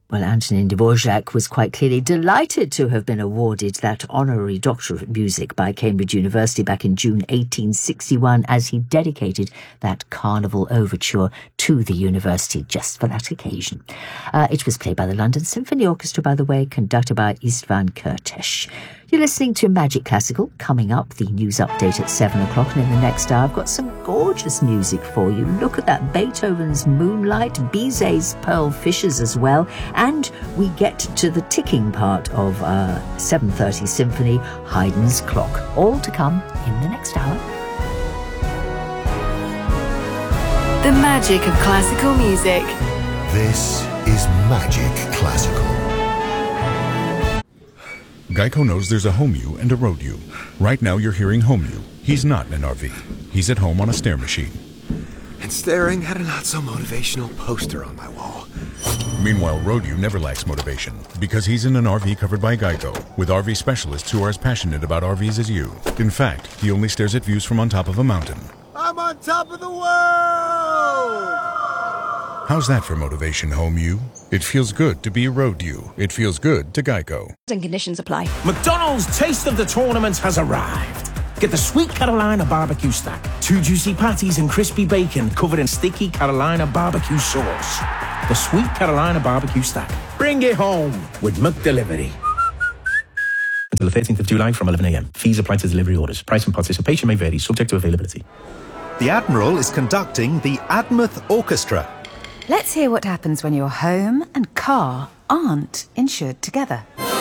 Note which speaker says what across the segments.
Speaker 1: Well, Antonin Dvorak was quite clearly delighted to have been awarded that honorary Doctor of Music by Cambridge University back in June 1861 as he dedicated that Carnival Overture to the university just for that occasion. It was played by the London Symphony Orchestra, by the way, conducted by Istvan Kertész. You're listening to Magic Classical. Coming up, the news update at 7 o'clock, and in the next hour, I've got some gorgeous music for you. Look at that, Beethoven's Moonlight, Bizet's Pearl Fishers as well, and we get to the ticking part of 7:30 Symphony, Haydn's Clock. All to come in the next hour.
Speaker 2: The magic of classical music.
Speaker 3: This is Magic Classical.
Speaker 4: Geico knows there's a home you and a road you. Right now you're hearing home you. He's not in an RV. He's at home on a stair machine.
Speaker 5: And staring at a not-so-motivational poster on my wall.
Speaker 4: Meanwhile, road you never lacks motivation because he's in an RV covered by Geico with RV specialists who are as passionate about RVs as you. In fact, he only stares at views from on top of a mountain.
Speaker 5: I'm on top of the world!
Speaker 4: How's that for motivation, home you? It feels good to be a road you. It feels good to Geico.
Speaker 6: And conditions apply.
Speaker 7: McDonald's Taste of the Tournament has arrived. Get the Sweet Carolina barbecue stack. 2 juicy patties and crispy bacon covered in sticky Carolina barbecue sauce. The Sweet Carolina barbecue stack. Bring it home with McDelivery. Until the 13th of July from 11 a.m. Fees apply to delivery orders. Price and participation may vary, subject to availability.
Speaker 8: The Admiral is conducting the Admouth Orchestra.
Speaker 9: Let's hear what happens when your home and car aren't insured together.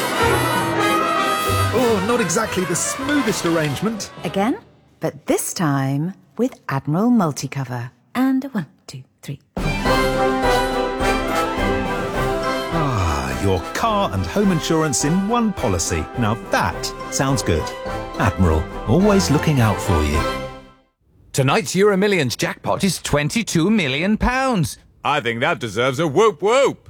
Speaker 8: Oh, not exactly the smoothest arrangement.
Speaker 9: Again, but this time with Admiral Multicover. And 1, 2, 3, 4.
Speaker 8: Ah, your car and home insurance in one policy. Now that sounds good. Admiral, always looking out for you.
Speaker 10: Tonight's Euro Millions jackpot is £22 million. I think that deserves a whoop whoop.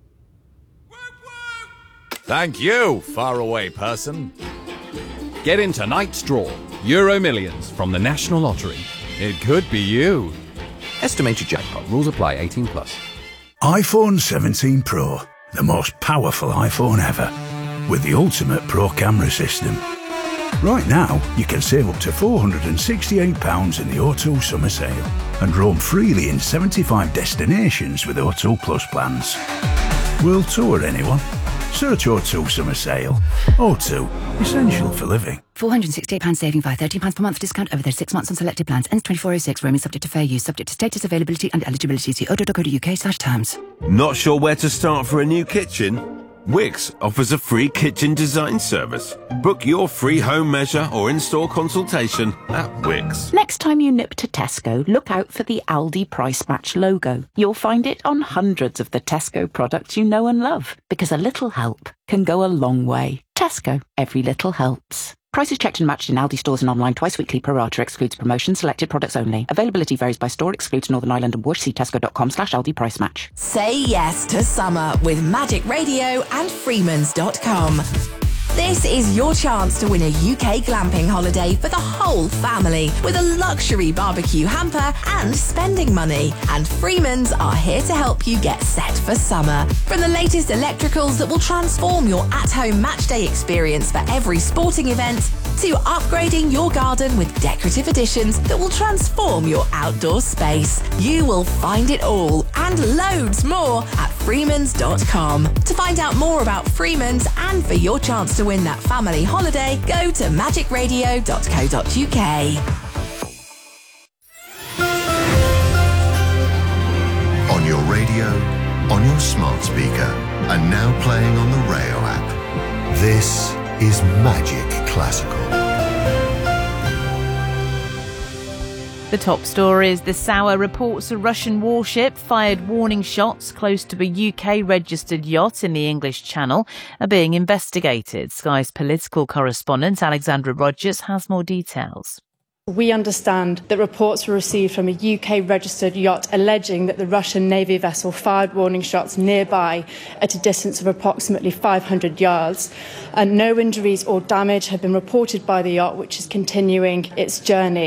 Speaker 10: Thank you, faraway person. Get in tonight's draw. Euro Millions from the National Lottery. It could be you. Estimated jackpot. Rules apply. 18+.
Speaker 11: iPhone 17 Pro. The most powerful iPhone ever. With the ultimate Pro camera system. Right now, you can save up to £468 in the O2 summer sale and roam freely in 75 destinations with O2 Plus plans. World tour, anyone? Search O2 summer sale. O2, essential for living.
Speaker 12: £468 saving via £13 per month discount over 36 months on selected plans. Ends 24/06. Roaming subject to fair use. Subject to status, availability and eligibility. See o.co.uk/terms.
Speaker 13: Not sure where to start for a new kitchen? Wix offers a free kitchen design service. Book your free home measure or in-store consultation at Wix.
Speaker 14: Next time you nip to Tesco, look out for the Aldi Price Match logo. You'll find it on hundreds of the Tesco products you know and love, because a little help can go a long way. Tesco, every little helps. Prices checked and matched in Aldi stores and online twice weekly. Pro rata excludes promotions, selected products only. Availability varies by store, excludes Northern Ireland and Bush. See tesco.com/Aldi price match.
Speaker 2: Say yes to summer with Magic Radio and Freemans.com. This is your chance to win a UK glamping holiday for the whole family with a luxury barbecue hamper and spending money. And Freemans are here to help you get set for summer. From the latest electricals that will transform your at-home matchday experience for every sporting event, to upgrading your garden with decorative additions that will transform your outdoor space. You will find it all and loads more at Freemans.com. To find out more about Freemans and for your chance to win that family holiday, go to magicradio.co.uk.
Speaker 3: On your radio, on your smart speaker, and now playing on the Rayo app. This is Magic Classical.
Speaker 15: The top stories. The Sauer reports a Russian warship fired warning shots close to a UK-registered yacht in the English Channel are being investigated. Sky's political correspondent Alexandra Rogers has more details.
Speaker 16: We understand that reports were received from a UK-registered yacht alleging that the Russian Navy vessel fired warning shots nearby at a distance of approximately 500 yards. And no injuries or damage have been reported by the yacht, which is continuing its journey.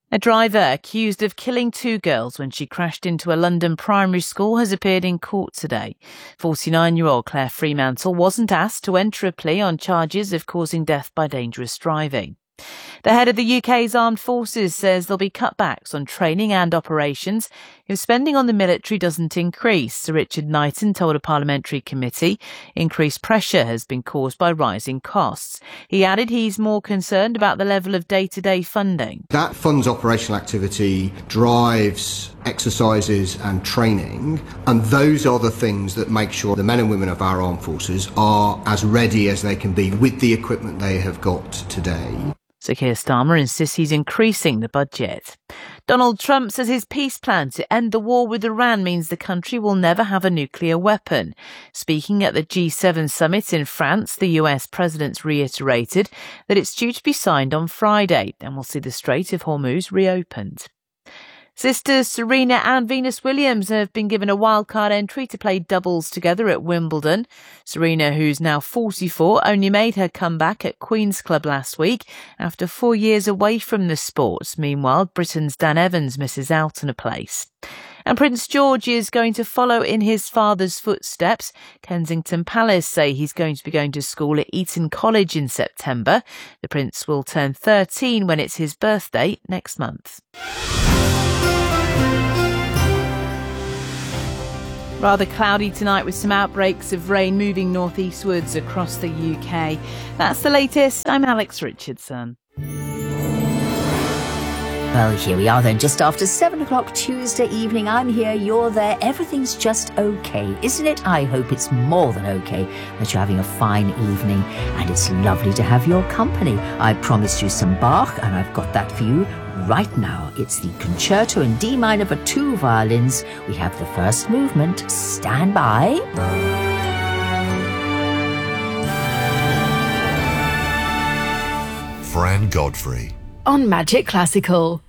Speaker 15: A driver accused of killing 2 girls when she crashed into a London primary school has appeared in court today. 49-year-old Claire Fremantle wasn't asked to enter a plea on charges of causing death by dangerous driving. The head of the UK's armed forces says there'll be cutbacks on training and operations if spending on the military doesn't increase. Sir Richard Knighton told a parliamentary committee increased pressure has been caused by rising costs. He added he's more concerned about the level of day-to-day funding.
Speaker 6: That funds operational activity, drives exercises and training, and those are the things that make sure the men and women of our armed forces are as ready as they can be with the equipment they have got today.
Speaker 15: Sir Keir Starmer insists he's increasing the budget. Donald Trump says his peace plan to end the war with Iran means the country will never have a nuclear weapon. Speaking at the G7 summit in France, the US president reiterated that it's due to be signed on Friday and will see the Strait of Hormuz reopened. Sisters Serena and Venus Williams have been given a wildcard entry to play doubles together at Wimbledon. Serena, who's now 44, only made her comeback at Queen's Club last week after 4 years away from the sport. Meanwhile, Britain's Dan Evans misses out on a place. And Prince George is going to follow in his father's footsteps. Kensington Palace say he's going to be going to school at Eton College in September. The Prince will turn 13 when it's his birthday next month. Rather cloudy tonight with some outbreaks of rain moving northeastwards across the UK. That's the latest. I'm Alex Richardson.
Speaker 1: Well, here we are then, just after 7 o'clock Tuesday evening. I'm here, you're there, everything's just okay, isn't it? I hope it's more than okay that you're having a fine evening and it's lovely to have your company. I promised you some Bach and I've got that for you right now. It's the Concerto in D minor for 2 violins. We have the first movement. Stand by.
Speaker 3: Fran Godfrey.
Speaker 17: On Magic Classical.